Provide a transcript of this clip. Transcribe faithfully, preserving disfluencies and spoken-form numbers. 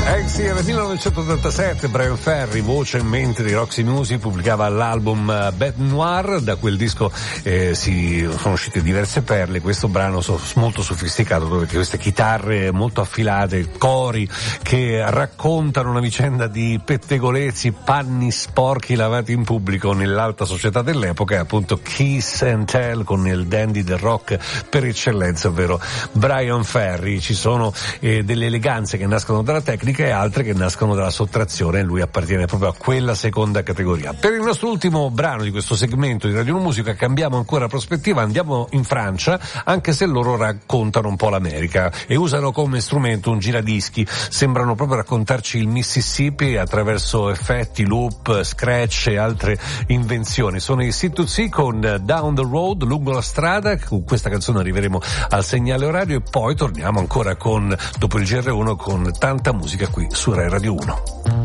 Eh sì, nel millenovecentottantasette Bryan Ferry, voce in mente di Roxy Music, pubblicava l'album Bête Noire. Da quel disco eh, si sono uscite diverse perle. Questo brano so, molto sofisticato, dove queste chitarre molto affilate, cori che raccontano una vicenda di pettegolezzi, panni sporchi lavati in pubblico nell'alta società dell'epoca, e appunto Kiss and Tell con il dandy del rock per eccellenza, ovvero Bryan Ferry. Ci sono eh, delle eleganze che nascono dalla tecnica e altre che nascono dalla sottrazione, e lui appartiene proprio a quella seconda categoria. Per il nostro ultimo brano di questo segmento di Radio Musica cambiamo ancora prospettiva, andiamo in Francia, anche se loro raccontano un po' l'America e usano come strumento un giradischi. Sembrano proprio raccontarci il Mississippi attraverso effetti, loop, scratch e altre invenzioni. Sono i C due C con Down the Road, lungo la strada. Con questa canzone arriveremo al segnale orario e poi torniamo ancora con, dopo il G R uno, con tanta musica qui su Rai Radio uno.